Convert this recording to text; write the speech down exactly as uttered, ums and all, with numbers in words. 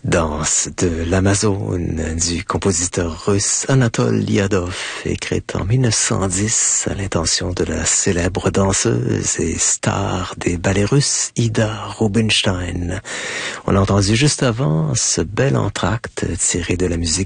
Danse de l'Amazone du compositeur russe Anatole Liadov, écrite en mille neuf cent dix à l'intention de la célèbre danseuse et star des ballets russes Ida Rubinstein. On a entendu juste avant ce bel entracte tiré de la musique